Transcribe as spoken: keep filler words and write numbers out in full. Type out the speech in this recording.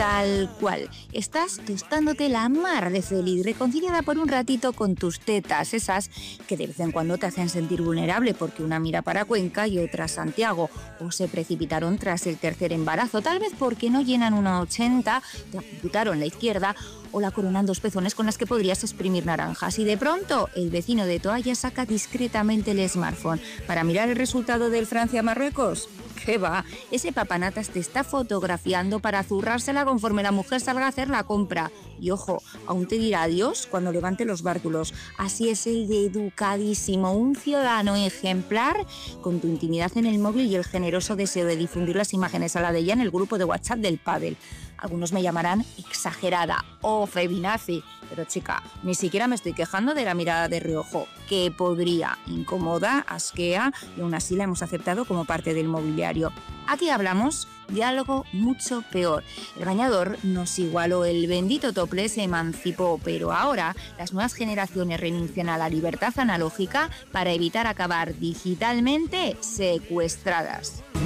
Tal cual. Estás tostándote la mar de feliz, reconciliada por un ratito con tus tetas, esas que de vez en cuando te hacen sentir vulnerable porque una mira para Cuenca y otra a Santiago, o se precipitaron tras el tercer embarazo, tal vez porque no llenan una ochenta, te amputaron la izquierda o la coronan dos pezones con las que podrías exprimir naranjas. Y de pronto, el vecino de toalla saca discretamente el smartphone para mirar el resultado del Francia-Marruecos. ¿Qué va? Ese papanatas te está fotografiando para zurrársela conforme la mujer salga a hacer la compra. Y ojo, aún te dirá adiós cuando levante los bártulos. Así es el de educadísimo, un ciudadano ejemplar con tu intimidad en el móvil y el generoso deseo de difundir las imágenes a la de ella en el grupo de WhatsApp del pádel. Algunos me llamarán exagerada o feminazi, pero chica, ni siquiera me estoy quejando de la mirada de reojo, que podría, incomoda, asquea, y aún así la hemos aceptado como parte del mobiliario. Aquí hablamos de algo mucho peor. El bañador nos igualó, el bendito topless se emancipó, pero ahora las nuevas generaciones renuncian a la libertad analógica para evitar acabar digitalmente secuestradas.